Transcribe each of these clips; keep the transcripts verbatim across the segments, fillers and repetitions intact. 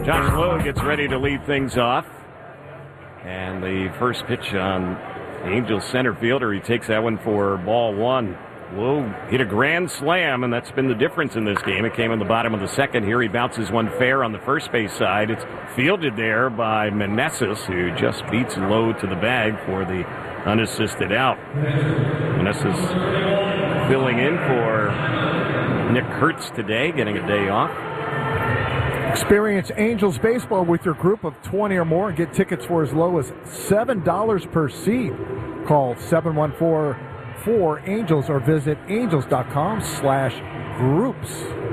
Josh Lowe gets ready to lead things off. And the first pitch on the Angels center fielder, he takes that one for ball one. Lowe hit a grand slam, and that's been the difference in this game. It came in the bottom of the second here. He bounces one fair on the first base side. It's fielded there by Meneses, who just beats Lowe to the bag for the unassisted out. Meneses filling in for Nick Kurtz today, getting a day off. Experience Angels baseball with your group of twenty or more and get tickets for as low as seven dollars per seat. Call seven one four four Angels or visit angels.com slash groups.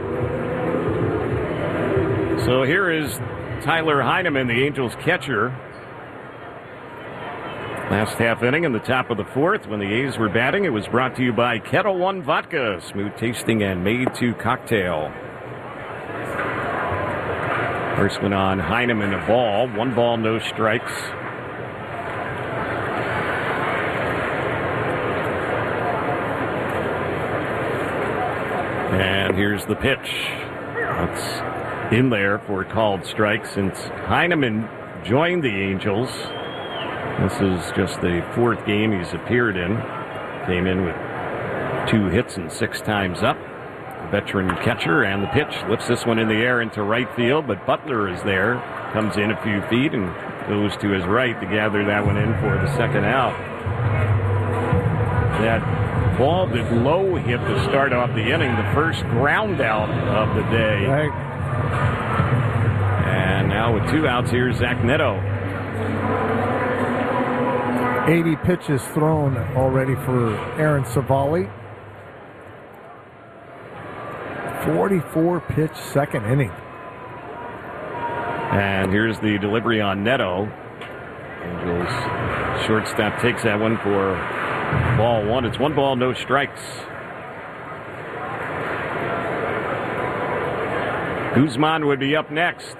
So here is Tyler Heineman, the Angels catcher. Last half inning in the top of the fourth when the A's were batting. It was brought to you by Kettle One Vodka, smooth tasting and made to cocktail. First one on Heineman, a ball. One ball, no strikes. And here's the pitch. That's in there for called strike since Heineman joined the Angels. This is just the fourth game he's appeared in. Came in with two hits and six times up. Veteran catcher, and the pitch lifts this one in the air into right field, but Butler is there, comes in a few feet and goes to his right to gather that one in for the second out. That ball that Lowe hit to start off the inning, the first ground out of the day. Right. And now with two outs, here's Zach Neto. eighty pitches thrown already for Aaron Savali. forty-four pitch second inning. And here's the delivery on Neto. Angels shortstop takes that one for ball one. It's one ball, no strikes. Guzman would be up next.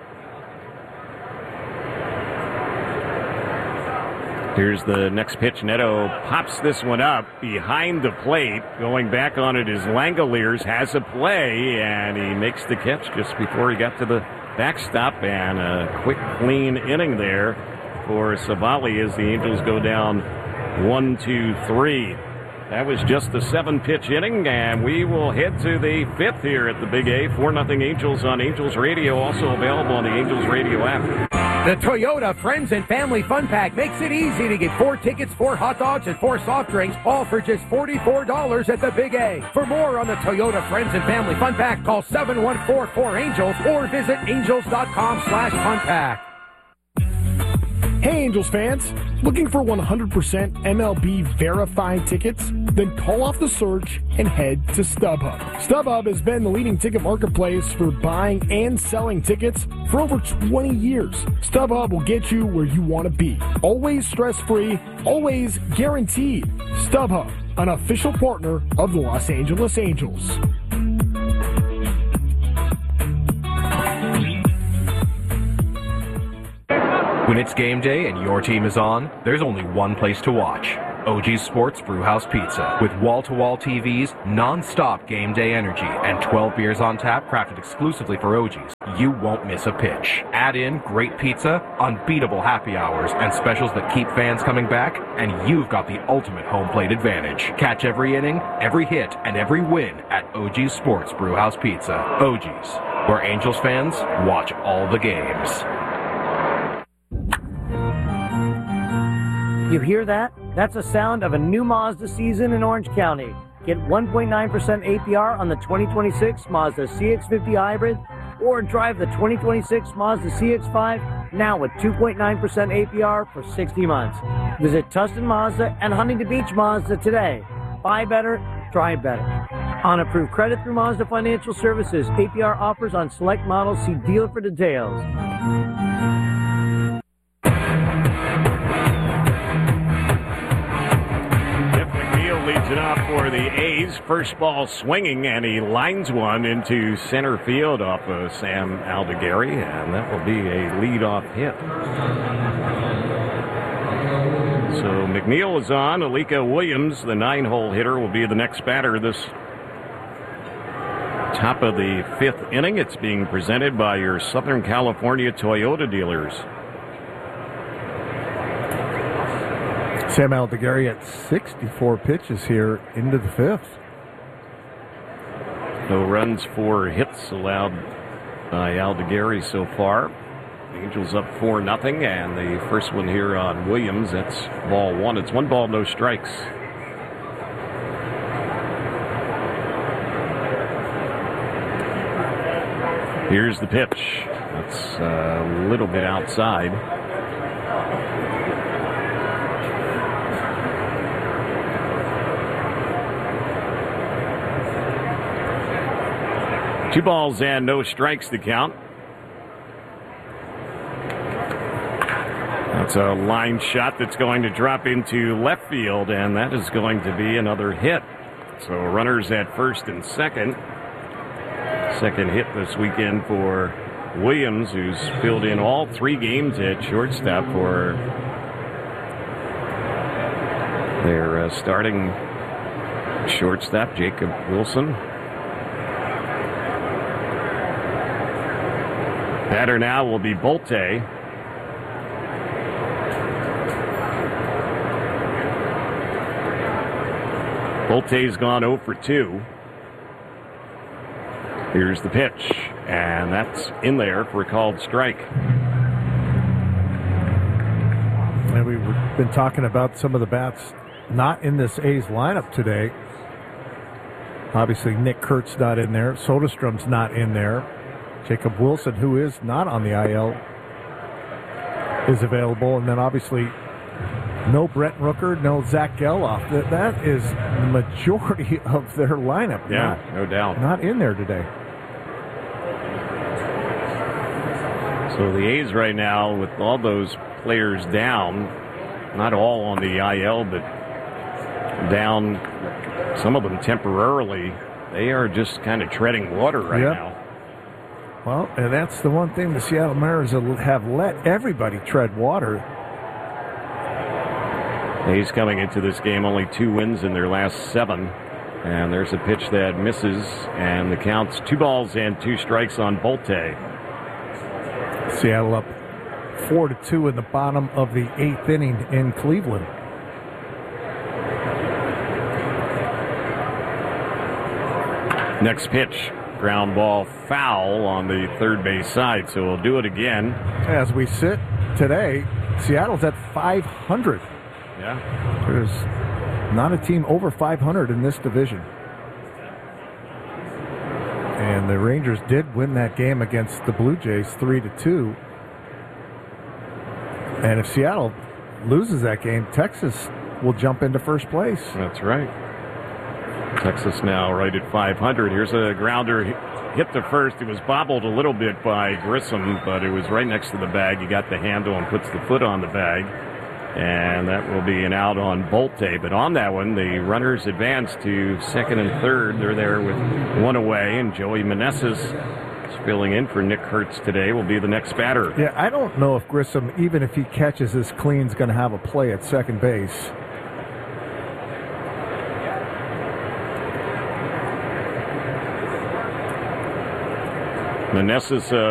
Here's the next pitch. Neto pops this one up behind the plate. Going back on it is Langoliers, has a play, and he makes the catch just before he got to the backstop. And a quick, clean inning there for Savali as the Angels go down one, two, three. That was just a seven-pitch inning, and we will head to the fifth here at the Big A. four nothing Angels on Angels Radio, also available on the Angels Radio app. The Toyota Friends and Family Fun Pack makes it easy to get four tickets, four hot dogs, and four soft drinks, all for just forty-four dollars at the Big A. For more on the Toyota Friends and Family Fun Pack, call seven one four four Angels or visit angels.com slash fun pack. Hey, Angels fans, looking for one hundred percent M L B verified tickets? Then call off the search and head to StubHub. StubHub has been the leading ticket marketplace for buying and selling tickets for over twenty years. StubHub will get you where you want to be. Always stress-free, always guaranteed. StubHub, an official partner of the Los Angeles Angels. When it's game day and your team is on, there's only one place to watch. O G's Sports Brewhouse Pizza. With wall-to-wall T Vs, non-stop game day energy, and twelve beers on tap crafted exclusively for O G's, you won't miss a pitch. Add in great pizza, unbeatable happy hours, and specials that keep fans coming back, and you've got the ultimate home plate advantage. Catch every inning, every hit, and every win at O G's Sports Brewhouse Pizza. O G's, where Angels fans watch all the games. You hear that? That's the sound of a new Mazda season in Orange County. Get one point nine percent A P R on the twenty twenty-six Mazda C X fifty Hybrid, or drive the twenty twenty-six Mazda C X five now with two point nine percent A P R for sixty months. Visit Tustin Mazda and Huntington Beach Mazda today. Buy better, drive better. On approved credit through Mazda Financial Services. A P R offers on select models. See dealer for details. Leads it off for the A's. First ball swinging, and he lines one into center field off of Sam Aldegari, and that will be a leadoff hit. So McNeil is on. Alika Williams, the nine-hole hitter, will be the next batter. This Top of the fifth inning. It's being presented by your Southern California Toyota dealers. Sam Aldegheri at sixty-four pitches here into the fifth. No runs, four hits allowed by Aldegheri so far. The Angels up four nothing, and the first one here on Williams. That's ball one. It's one ball, no strikes. Here's the pitch. That's a little bit outside. Two balls and no strikes to count. That's a line shot that's going to drop into left field, and that is going to be another hit. So runners at first and second. Second hit this weekend for Williams, who's filled in all three games at shortstop for their uh, starting shortstop, Jacob Wilson. Batter now will be Bolte. Bolte's gone oh for two. Here's the pitch, and that's in there for a called strike. And we've been talking about some of the bats not in this A's lineup today. Obviously, Nick Kurtz not in there. Soderstrom's not in there. Jacob Wilson, who is not on the I L, is available. And then obviously no Brent Rooker, no Zach Geloff. That, that is the majority of their lineup. Yeah, not, no doubt. Not in there today. So the A's right now, with all those players down, not all on the I L, but down, some of them temporarily, they are just kind of treading water right yep. now. Well, and that's the one thing the Seattle Mariners have let everybody tread water. A's coming into this game only two wins in their last seven. And there's a pitch that misses, and the count's two balls and two strikes on Bolte. Seattle up four to two in the bottom of the eighth inning in Cleveland. Next pitch, ground ball foul on the third base side, so we'll do it again. As we sit today, Seattle's at five hundred. Yeah. There's not a team over five hundred in this division. And the Rangers did win that game against the Blue Jays three to two. And if Seattle loses that game, Texas will jump into first place. That's right. Texas now right at five hundred. Here's a grounder hit to first. It was bobbled a little bit by Grissom, but it was right next to the bag. He got the handle and puts the foot on the bag. And that will be an out on Bolte. But on that one, the runners advance to second and third. They're there with one away, and Joey Meneses is filling in for Nick Kurtz today, will be the next batter. Yeah, I don't know if Grissom, even if he catches this clean, is going to have a play at second base. Meneses uh,